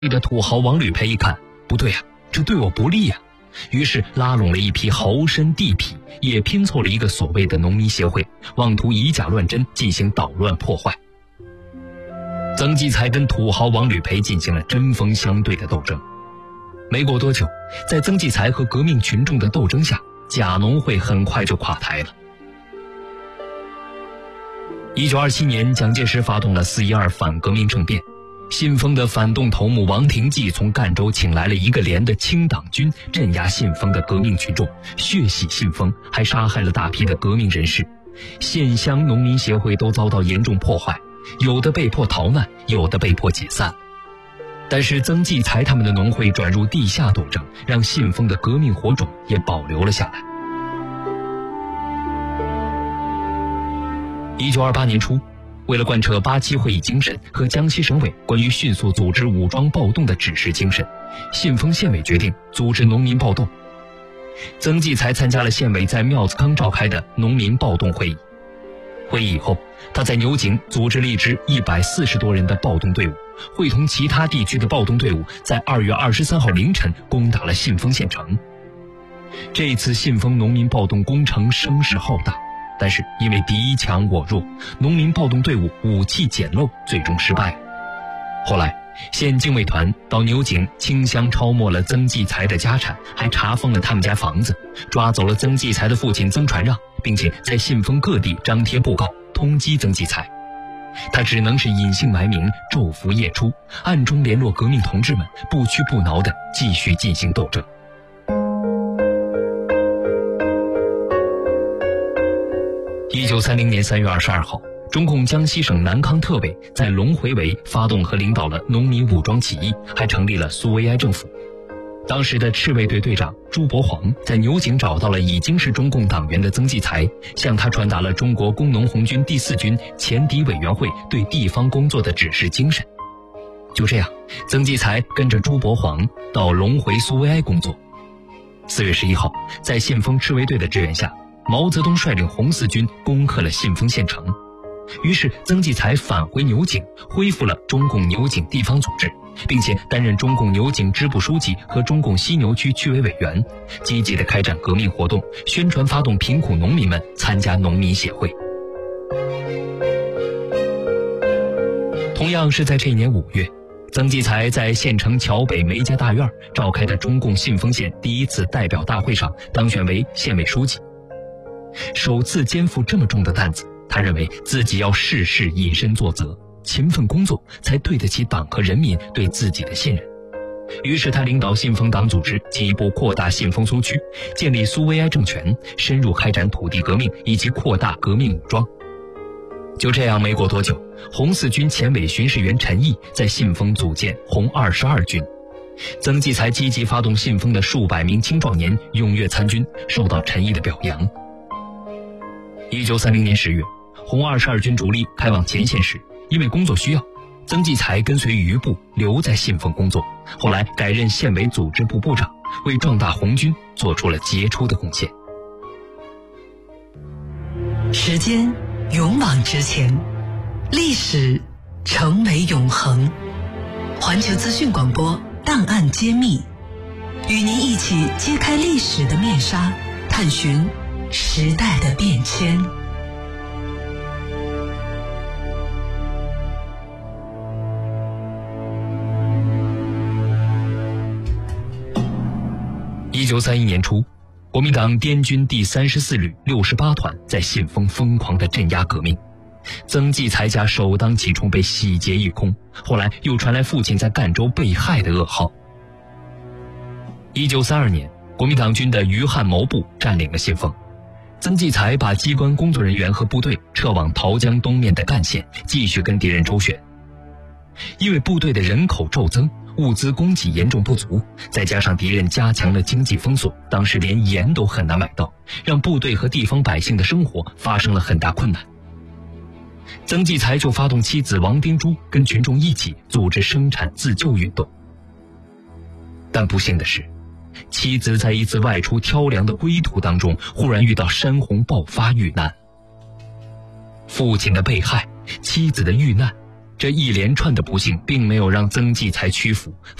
的土豪王履培一看，不对啊，这对我不利啊，于是拉拢了一批豪绅地痞，也拼凑了一个所谓的农民协会，妄图以假乱真，进行捣乱破坏。曾纪才跟土豪王履培进行了针锋相对的斗争。没过多久，在曾纪才和革命群众的斗争下，假农会很快就垮台了。1927年，蒋介石发动了4·12反革命政变，信丰的反动头目王廷济从赣州请来了1个连的清党军，镇压信丰的革命群众，血洗信丰，还杀害了大批的革命人士。县乡农民协会都遭到严重破坏，有的被迫逃难，有的被迫解散。但是曾纪才他们的农会转入地下斗争，让信丰的革命火种也保留了下来。1928年初，为了贯彻87会议精神和江西省委关于迅速组织武装暴动的指示精神，信丰县委决定组织农民暴动。曾纪才参加了县委在庙子坑召开的农民暴动会议。会议以后，他在牛井组织了一支140多人的暴动队伍，会同其他地区的暴动队伍，在2月23号凌晨攻打了信丰县城。这次信丰农民暴动工程声势浩大，但是因为敌强我弱，农民暴动队伍武器简陋，最终失败了。后来，县警卫团到牛井清乡抄没了曾纪才的家产，还查封了他们家房子，抓走了曾纪才的父亲曾传让，并且在信丰各地张贴布告，通缉曾纪才。他只能是隐姓埋名，昼伏夜出，暗中联络革命同志们，不屈不挠地继续进行斗争。1930年3月22号，中共江西省南康特委在龙回围发动和领导了农民武装起义，还成立了苏维埃政府。当时的赤卫队队长朱伯煌在牛井找到了已经是中共党员的曾纪才，向他传达了中国工农红军第4军前敌委员会对地方工作的指示精神。就这样，曾纪才跟着朱伯煌到龙回苏维埃工作。4月11号，在信丰赤卫队的支援下，毛泽东率领红四军攻克了信丰县城。于是曾纪才返回牛井，恢复了中共牛井地方组织，并且担任中共牛井支部书记和中共西牛区区委委员，积极地开展革命活动，宣传发动贫苦农民们参加农民协会。同样是在这一年5月，曾纪才在县城桥北梅家大院召开的中共信丰县第1次代表大会上当选为县委书记。首次肩负这么重的担子，他认为自己要事事以身作则，勤奋工作才对得起党和人民对自己的信任。于是他领导信丰党组织进一步扩大信丰苏区，建立苏维埃政权，深入开展土地革命以及扩大革命武装。就这样，没过多久，红四军前委巡视员陈毅在信丰组建红22军。曾纪才积极发动信丰的数百名青壮年踊跃参军，受到陈毅的表扬。1930年10月，红22军主力开往前线时，因为工作需要，曾纪才跟随余部留在信丰工作，后来改任县委组织部部长，为壮大红军做出了杰出的贡献。 时间勇往直前，历史成为永恒。环球资讯广播档案揭秘，与您一起揭开历史的面纱，探寻时代的变迁。 1931年初，国民党滇军第34旅68团在信丰疯狂地镇压革命，曾纪才家首当其冲被洗劫一空，后来又传来父亲在赣州被害的噩耗。1932年，国民党军的余汉谋部占领了信丰，曾纪才把机关工作人员和部队撤往桃江东面的赣县，继续跟敌人周旋。因为部队的人口骤增，物资供给严重不足，再加上敌人加强了经济封锁，当时连盐都很难买到，让部队和地方百姓的生活发生了很大困难。曾纪才就发动妻子王丁珠跟群众一起组织生产自救运动。但不幸的是，妻子在一次外出挑粮的归途当中，忽然遇到山洪爆发遇难。父亲的被害，妻子的遇难， 这一连串的不幸并没有让曾纪才屈服，